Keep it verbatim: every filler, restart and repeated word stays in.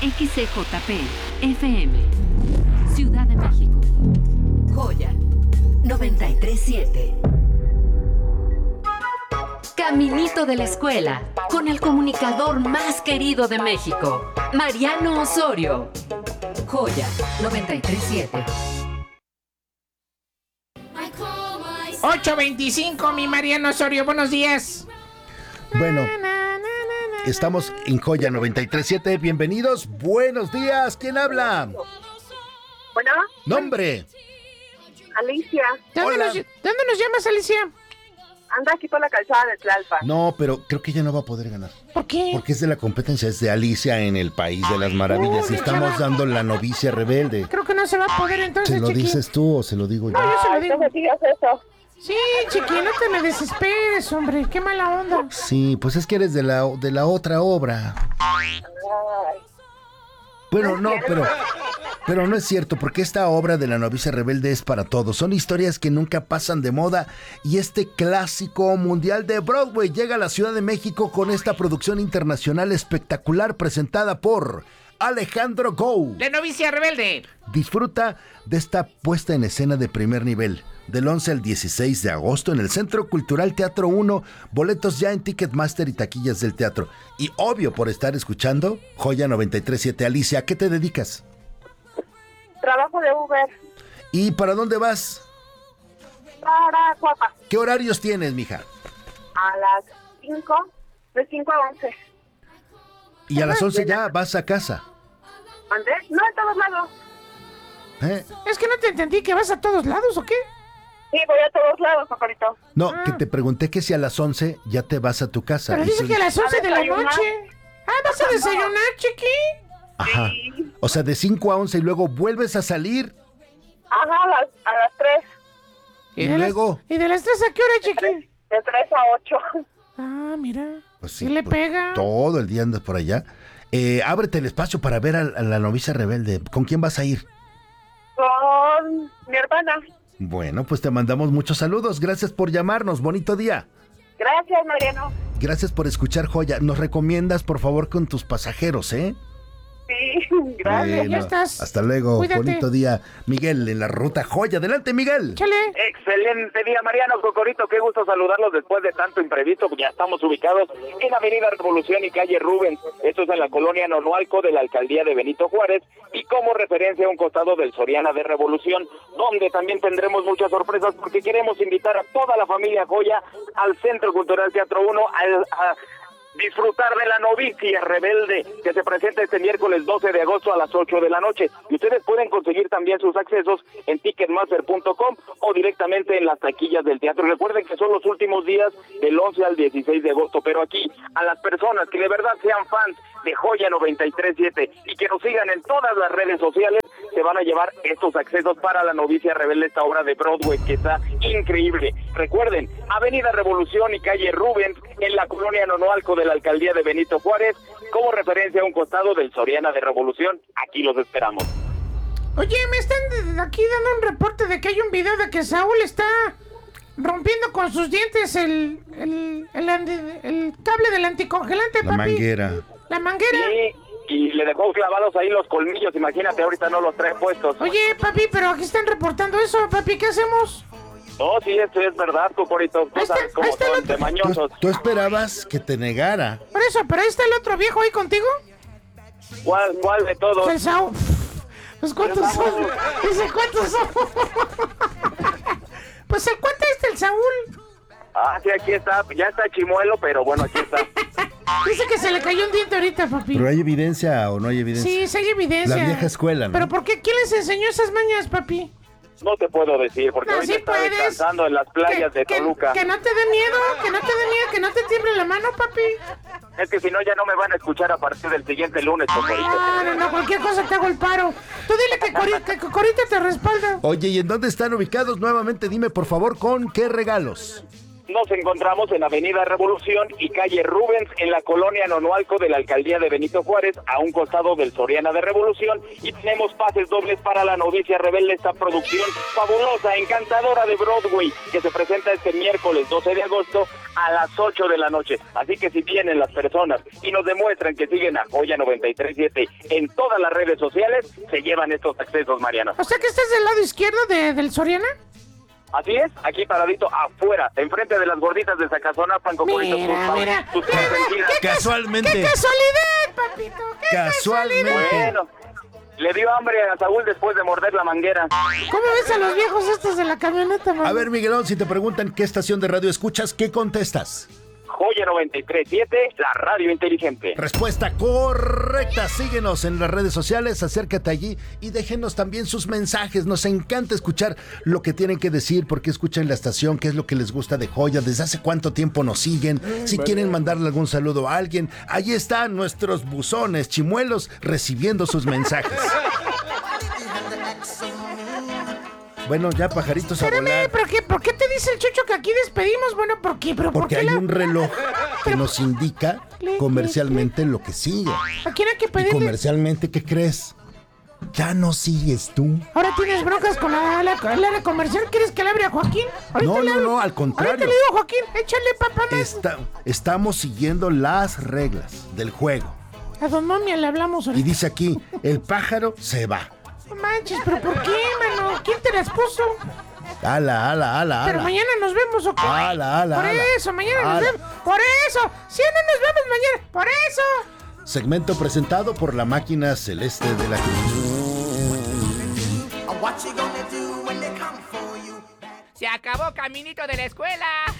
X C J P F M, Ciudad de México. Joya noventa y tres siete. Caminito de la escuela, con el comunicador más querido de México, Mariano Osorio. Joya noventa y tres siete. ocho veinticinco, mi Mariano Osorio, buenos días. Bueno, estamos en Joya noventa y tres siete, bienvenidos, buenos días, ¿quién habla? Bueno. Nombre. Alicia. ¿De dónde, nos, ¿De dónde nos llamas, Alicia? Anda aquí por la calzada de Tlalpan. No, pero creo que ella no va a poder ganar. ¿Por qué? Porque es de la competencia, es de Alicia en el País de las Maravillas. Uy, y estamos chava. dando la novicia rebelde. Creo que no se va a poder entonces, ¿Se lo chiqui. dices tú o se lo digo yo? No, yo se lo Ay, digo. no me digas eso. Sí, chiqui, no te me desesperes, hombre. Qué mala onda. Sí, pues es que eres de la, de la otra obra. Ay. Bueno, no, pero, pero no es cierto, porque esta obra de la novicia rebelde es para todos. Son historias que nunca pasan de moda y este clásico mundial de Broadway llega a la Ciudad de México con esta producción internacional espectacular presentada por Alejandro Gou. La novicia rebelde. Disfruta de esta puesta en escena de primer nivel. Del once al dieciséis de agosto en el Centro Cultural Teatro uno, boletos ya en Ticketmaster y taquillas del teatro. Y obvio por estar escuchando, Joya noventa y tres siete. Alicia, ¿a qué te dedicas? Trabajo de Uber. ¿Y para dónde vas? Para Cuapa. ¿Qué horarios tienes, mija? A las cinco, de cinco a once. Y a las once ya vas a casa. ¿Mandé? No, en todos lados. ¿Eh? Es que no te entendí, ¿que vas a todos lados o qué? Sí, voy a todos lados, paparito. No, Ah. que te pregunté que si a las once ya te vas a tu casa. Pero Y dice si- que a las once de la desayunar? noche. Ah, ¿vas a desayunar, chiqui? Ajá. Sí. O sea, de cinco a once y luego vuelves a salir Ajá, a las, a las tres. y, de luego... Las, ¿Y de las tres a qué hora, chiqui? De tres a ocho. Ah, mira. Pues sí, le pues, pega. Todo el día andas por allá. Eh, ábrete el espacio para ver a, a la novicia rebelde. ¿Con quién vas a ir? Con mi hermana. Bueno, pues te mandamos muchos saludos. Gracias por llamarnos. Bonito día. Gracias, Mariano. Gracias por escuchar Joya. Nos recomiendas, por favor, con tus pasajeros, ¿eh? Sí, gracias. Bueno, ya estás. hasta luego. Cuídate. Bonito día. Miguel, en la ruta Joya. Adelante, Miguel. Chale. Excelente día, Mariano Cocorito, qué gusto saludarlos después de tanto imprevisto. Ya estamos ubicados en Avenida Revolución y calle Rubens, esto es en la colonia Nonualco de la alcaldía de Benito Juárez, y como referencia a un costado del Soriana de Revolución, donde también tendremos muchas sorpresas porque queremos invitar a toda la familia Joya al Centro Cultural Teatro uno al, a disfrutar de la novicia rebelde que se presenta este miércoles doce de agosto a las ocho de la noche. Y ustedes pueden conseguir también sus accesos en ticketmaster punto com o directamente en las taquillas del teatro. Recuerden que son los últimos días del once al dieciséis de agosto, pero aquí a las personas que de verdad sean fans de Joya noventa y tres siete y que nos sigan en todas las redes sociales, se van a llevar estos accesos para la novicia rebelde, esta obra de Broadway que está increíble. Recuerden, Avenida Revolución y calle Rubens en la colonia Nonualco de la alcaldía de Benito Juárez, como referencia a un costado del Soriana de Revolución. Aquí los esperamos. Oye, me están aquí dando un reporte de que hay un video de que Saúl está rompiendo con sus dientes el el, el, el, el cable del anticongelante, La papi. manguera. La manguera. Sí, y le dejó clavados ahí los colmillos, imagínate, ahorita no los trae puestos. Oye, papi, pero aquí están reportando eso, papi, ¿qué hacemos? No, sí, esto es verdad, Cocorito, tú Ahí está, sabes ahí cómo está el son otro. de mañosos. ¿Tú, tú esperabas que te negara. Por eso, pero ahí está el otro viejo ahí contigo. ¿Cuál, cuál de todos? El Saúl. Pues cuántos son. Dice cuántos son. Pues el cuate este, el Saúl. Ah, sí, aquí está, ya está chimuelo, pero bueno, aquí está. Dice que se le cayó un diente ahorita, papi. ¿Pero hay evidencia o no hay evidencia? Sí, sí hay evidencia. La vieja escuela, ¿no? ¿Pero por qué? ¿Quién les enseñó esas mañas, papi? No te puedo decir, porque No, ahorita sí está puedes. descansando en las playas que, de que- Toluca. Que no te dé miedo, que no te dé miedo, que no te tiemble la mano, papi. Es que si no, ya no me van a escuchar a partir del siguiente lunes, Cocorito. No, no, no, cualquier cosa te hago el paro. Tú dile que, Cori- que Cocorita te respalda. Oye, ¿y en dónde están ubicados? Nuevamente dime, por favor, ¿con qué regalos? Nos encontramos en Avenida Revolución y calle Rubens en la colonia Nonualco de la alcaldía de Benito Juárez, a un costado del Soriana de Revolución, y tenemos pases dobles para La Novicia Rebelde, esta producción fabulosa, encantadora de Broadway, que se presenta este miércoles doce de agosto a las ocho de la noche. Así que si vienen las personas y nos demuestran que siguen a Joya noventa y tres punto siete en todas las redes sociales, se llevan estos accesos, Mariano. O sea que estás del lado izquierdo de, del Soriana. Así es, aquí paradito afuera, enfrente de las gorditas de Zacazonapan, Cocorito. Mira, mira, tus mira, consentidas. ¿qué Casualmente. ¡Qué casualidad, papito! ¡Qué Casualmente. casualidad! Bueno, le dio hambre a Saúl después de morder la manguera. ¿Cómo ves a los viejos estos de la camioneta, mamá? A ver, Miguelón, si te preguntan qué estación de radio escuchas, ¿qué contestas? Joya noventa y tres punto siete, la radio inteligente. Respuesta correcta. Síguenos en las redes sociales, acércate allí y déjenos también sus mensajes. Nos encanta escuchar lo que tienen que decir, por qué escuchan la estación, qué es lo que les gusta de Joya, desde hace cuánto tiempo nos siguen, si quieren mandarle algún saludo a alguien. Allí están nuestros buzones chimuelos recibiendo sus mensajes. Bueno, ya pajaritos a Espérame, volar. ¿pero qué, ¿por qué te dice el Chucho que aquí despedimos? Bueno, ¿por qué? ¿Pero por Porque qué hay la- un reloj que nos indica comercialmente lo que sigue. ¿A quién hay que Y pedirle? comercialmente, ¿qué crees? Ya no sigues tú. Ahora tienes broncas con la, la, el área comercial. ¿Quieres que le hable a Joaquín? Ahorita No, le no, hablo. no, al contrario. Ahorita le digo a Joaquín, échale papá más. Está- estamos siguiendo las reglas del juego. A don Momia le hablamos Y ahorita. dice aquí, el pájaro se va. No manches, ¿pero por qué, mano? ¿Quién te las puso? Ala, ala, ala, Pero ala. mañana nos vemos, ¿o qué? Ala, ala, Por ala. eso, mañana nos Ala. vemos. Por eso. Si no nos vemos mañana. Por eso. Segmento presentado por la máquina celeste de la cruz. Se acabó Caminito de la Escuela.